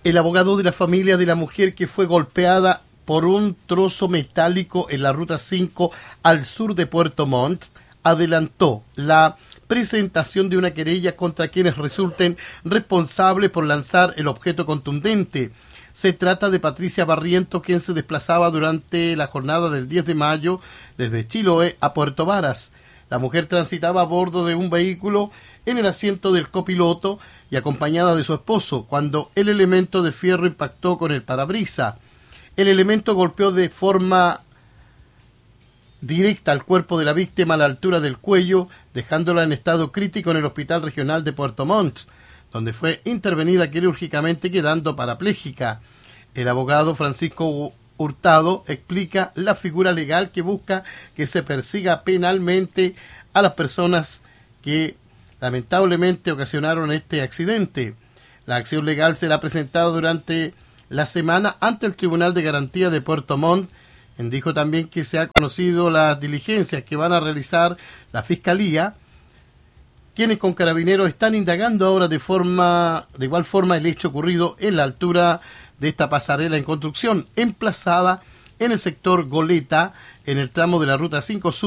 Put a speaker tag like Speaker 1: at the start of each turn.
Speaker 1: El abogado de la familia de la mujer que fue golpeada por un trozo metálico en la Ruta 5 al sur de Puerto Montt adelantó la presentación de una querella contra quienes resulten responsables por lanzar el objeto contundente. Se trata de Patricia Barriento, quien se desplazaba durante la jornada del 10 de mayo desde Chiloé a Puerto Varas. La mujer transitaba a bordo de un vehículo en el asiento del copiloto y acompañada de su esposo, cuando el elemento de fierro impactó con el parabrisas. El elemento golpeó de forma directa al cuerpo de la víctima a la altura del cuello, dejándola en estado crítico en el Hospital Regional de Puerto Montt, donde fue intervenida quirúrgicamente quedando parapléjica. El abogado Francisco Hurtado explica la figura legal que busca que se persiga penalmente a las personas que lamentablemente ocasionaron este accidente. La acción legal será presentada durante la semana ante el Tribunal de Garantía de Puerto Montt. Dijo también que se ha conocido las diligencias que van a realizar la Fiscalía, quienes con Carabineros están indagando ahora de igual forma el hecho ocurrido en la altura de esta pasarela en construcción, emplazada en el sector Goleta, en el tramo de la Ruta 5 Sur.